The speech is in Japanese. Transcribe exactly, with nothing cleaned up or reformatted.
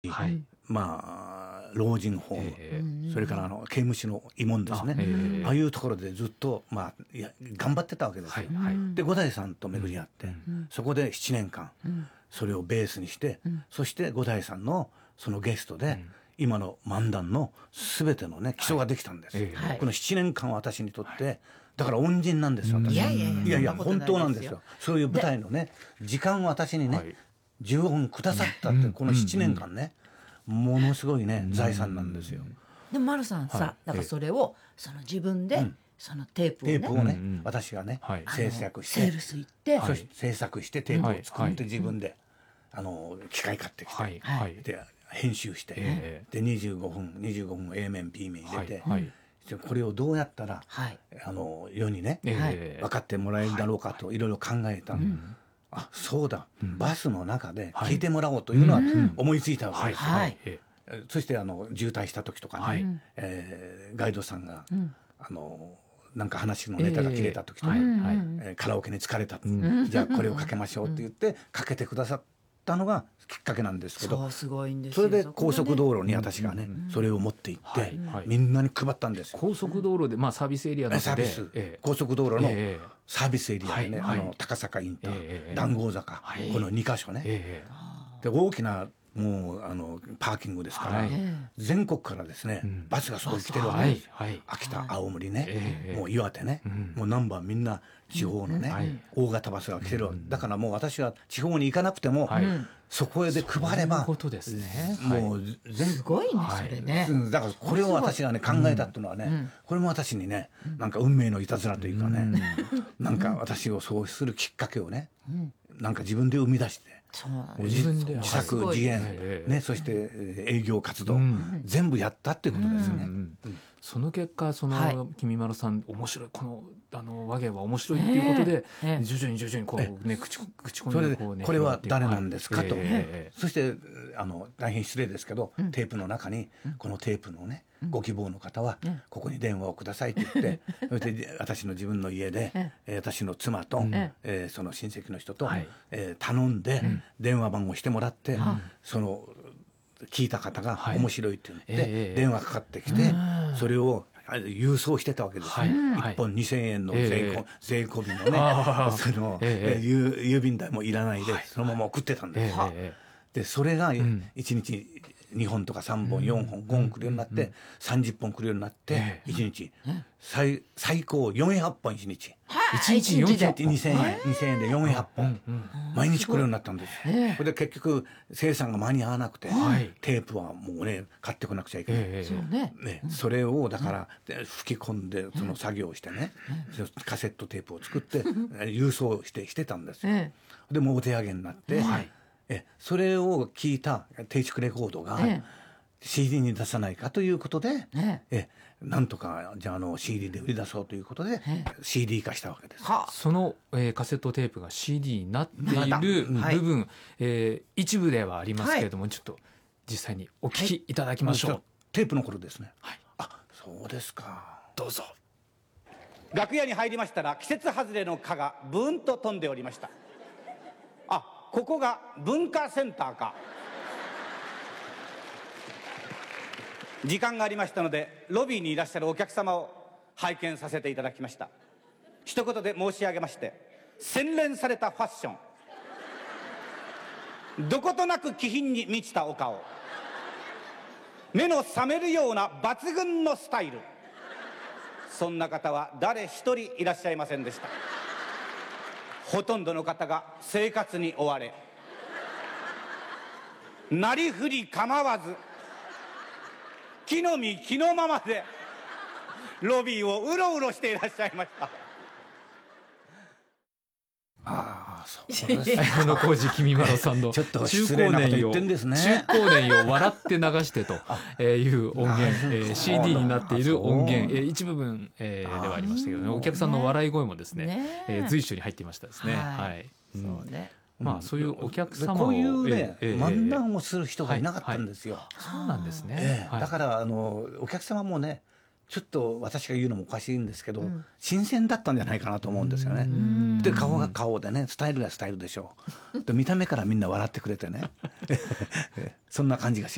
はい、まあ老人ホーム、えー、それからあの刑務所の慰問ですね、あ,、えー、ああいうところでずっと、まあ、いや頑張ってたわけですよ、はいはい、で五代さんと巡り合って、うん、そこでななねんかん、うん、それをベースにして、うん、そして五代さんのそのゲストで、うん、今の漫談の全てのね基礎ができたんです、はい、えー、このななねんかんは私にとって、はい、だから恩人なんですよ、私。いやいやいや、いやいや本当なんですよ。そういう舞台のね時間を私にね、はい、じゅうごふんくださったって、このななねんかんね、ものすごいね財産なんですよ。 でも丸さんさ、はい、だからそれをその自分で、うん、そのテープをね、 テープをね、うん、私がね、はい、制作して、 セールス行って、 はい、制作してテープを作って自分で、はい、あの機械買ってきて、はい、で編集して、えー、でにじゅうごふんにじゅうごふん A 面 B 面入れて、はい、これをどうやったら、はい、あの世にね、えー、分かってもらえるだろうかといろいろ考えた、はい、うん、あそうだ、うん、バスの中で聞いてもらおうというのは思いついたわけです、はいはい、そしてあの渋滞した時とかね、はい、えー、ガイドさんが、うん、あのなんか話のネタが切れた時とか、えーはいえー、カラオケに疲れた、うん、じゃあこれをかけましょうって言ってかけてくださったのがきっかけなんですけど、 そうすごいんですよ。それで高速道路に私がね、うん、それを持って行って、はいはい、みんなに配ったんですよ。 高速道路で、まあ、サービスエリアのサービス、えー、高速道路のサービスエリアでね、えーはい、あの高坂インター、えー、談合坂、はい、このにかしょね、えー、で大きなもうあのパーキングですから、はい、全国からですね、うん、バスがそこに来てるわけです、はいはい、秋田、青森ね、えー、もう岩手ね、うん、もうナンバーみんな地方のね、うんはい、大型バスが来てる、うん、だからもう私は地方に行かなくても、はい、そこへで配れば、 そういうことですね、 もう全すごいね、それね、 だからこれを私がね考えたっていうのはね、うん、これも私にねなんか運命のいたずらというかね、うん、なんか私をそうするきっかけをね、うん、なんか自分で生み出して、自分で自作自演、ね、そして営業活動、うん、全部やったっていうことですね、うんうんうん、その結果その、はい、君丸さん面白いこのあの和芸は面白いっていうことで、えー、徐々に徐々にこう、ね、口口コミがこう、ね、 これは誰なんですかと、えー、そしてあの大変失礼ですけど、うん、テープの中に、うん、このテープのねご希望の方はここに電話をくださいって言って、うん、そして私の自分の家で、えー、私の妻と、うんえー、その親戚の人と、はいえー、頼んで、うん、電話番号してもらって、うん、その聞いた方が面白いって言って、はいえー、電話かかってきて、うん、それを郵送してたわけです、はい、いっぽんにせんえんの税込、えー、税込みのねその、えー、郵, 郵便代もいらないで、はい、そのまま送ってたんです、えー、でそれがいちにちにほんとかさんぼんよんほんごほん来るようになって、うん、さんじゅっぽん来るようになって、いちにち、えー、最, 最高よんひゃっぽんいちにち、 いちにちよんひゃっぽんにせんえんにせんえんでよんひゃっぽん、うんうん、毎日来るようになったんです、えー、それで結局生産が間に合わなくて、はい、テープはもうね買ってこなくちゃいけない、えーねね、それをだから、うん、吹き込んでその作業をしてね、うん、カセットテープを作って郵送してしてたんですよ、えー、でもうお手上げになって、えー、えそれを聞いた定畜レコードが、えー、シーディー に出さないかということで、えー、えなんとかじゃあ、あの シーディー で売り出そうということで シーディー 化したわけです。 その、えー、カセットテープが シーディー になっている部分、はいえー、一部ではありますけれども、はい、ちょっと実際にお聞きいただきましょう、はい、 テープの頃ですね、はい、あそうですか、 どうぞ。 楽屋に入りましたら季節外れの蚊がブーンと飛んでおりました。あここが文化センターか。時間がありましたのでロビーにいらっしゃるお客様を拝見させていただきました。一言で申し上げまして、洗練されたファッション、どことなく気品に満ちたお顔、目の覚めるような抜群のスタイル、そんな方は誰一人いらっしゃいませんでした。ほとんどの方が生活に追われ、なりふり構わず木の実木のままでロビーをうろうろしていらっしゃいました。 ああそうですか。 綾小路きみまろさんの中高年を中高年を笑って流してという音源、えー、シーディー になっている音源、えー、一部分、えー、ではありましたけどね、お客さんの笑い声もですね、ねえー、随所に入っていましたですね。はい、はい、そうね。まあ、そういうお客様をこういうね、えー、漫談をする人がいなかったんですよ。 はいはい、そうなんですね。 えー、だからあのお客様もね、ちょっと私が言うのもおかしいんですけど、うん、新鮮だったんじゃないかなと思うんですよね。で顔が顔でね、スタイルがスタイルでしょう。で見た目からみんな笑ってくれてねそんな感じがします。